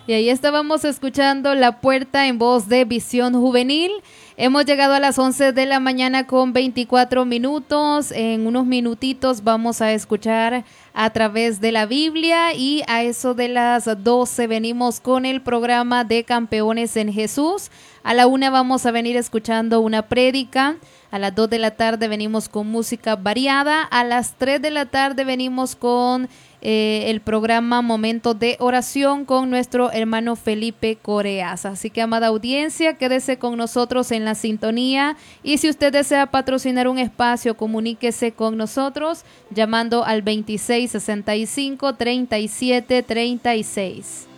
Y ahí estábamos escuchando La Puerta en voz de Visión Juvenil. Hemos llegado a las 11 de la mañana con 24 minutos. En unos minutitos vamos a escuchar a través de la Biblia y a eso de las 12 venimos con el programa de Campeones en Jesús. A la 1 vamos a venir escuchando una prédica. A las 2 de la tarde venimos con música variada. A las 3 de la tarde venimos con el programa Momentos de Oración con nuestro hermano Felipe Coreas. Así que, amada audiencia, quédese con nosotros en la sintonía y si usted desea patrocinar un espacio, comuníquese con nosotros llamando al 2665-3736.